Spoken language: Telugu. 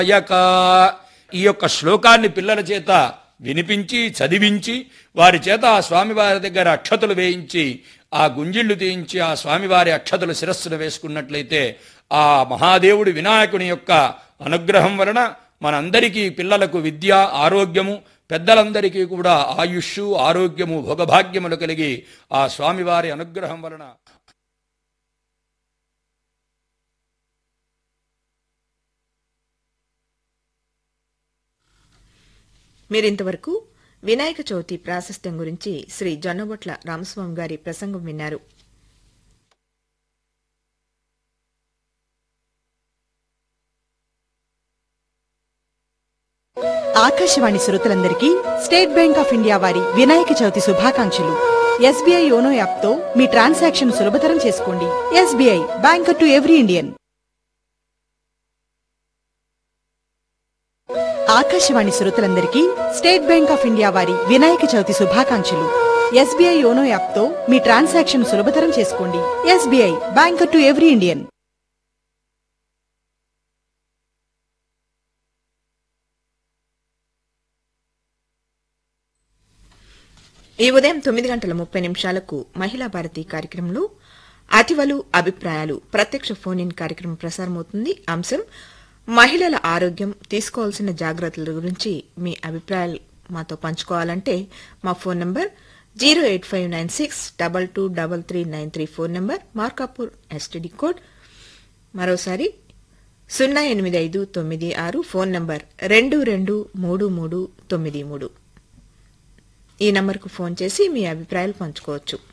యక ఈ యొక్క శ్లోకాన్ని పిల్లల చేత వినిపించి చదివించి వారి చేత ఆ స్వామివారి దగ్గర అక్షతలు వేయించి ఆ గుంజిళ్లు తీయించి ఆ స్వామివారి అక్షతలు శిరస్సును వేసుకున్నట్లయితే ఆ మహాదేవుడి వినాయకుని యొక్క అనుగ్రహం వలన మనందరికీ పిల్లలకు విద్య ఆరోగ్యము పెద్దలందరికీ కూడా ఆయుష్షు ఆరోగ్యము భోగభాగ్యములు కలిగి ఆ స్వామివారి అనుగ్రహం వలన మీరింతవరకు వినాయక చవితి ప్రాశస్త్యం గురించి శ్రీ జొన్నబొట్ల రామస్వామి గారి ప్రసంగం విన్నారు. ఆకాశవాణి శ్రోతలందరికీ స్టేట్ బ్యాంక్ ఆఫ్ ఇండియా వారి వినాయక చవితి శుభాకాంక్షలు. ఎస్బీఐ యోనో యాప్ తో మీ ట్రాన్సాక్షన్ సులభతరం చేసుకోండి. SBI, banker to every Indian. Akashvani శ్రోతలందరికీ స్టేట్ బ్యాంక్ ఆఫ్ ఇండియా వారి వినాయక చవితి శుభాకాంక్షలు. ఎస్బీఐ యోనో యాప్ తో మీ ట్రాన్సాక్షన్ సులభతరం చేసుకోండి. SBI, banker to every Indian. ఈ ఉదయం 9:30 మహిళా భారతి కార్యక్రమంలో అతివలు అభిప్రాయాలు ప్రత్యక్ష ఫోన్ ఇన్ కార్యక్రమం ప్రసారమవుతుంది. అంశం మహిళల ఆరోగ్యం, తీసుకోవాల్సిన జాగ్రత్తల గురించి మీ అభిప్రాయాలు మాతో పంచుకోవాలంటే మా phone number 08596223393 phone number, Markapur STD code మరోసారి 08596 ఫోన్ నంబర్ 223393. ఈ నంబర్కు ఫోన్ చేసి మీ అభిప్రాయాలు పంచుకోవచ్చు.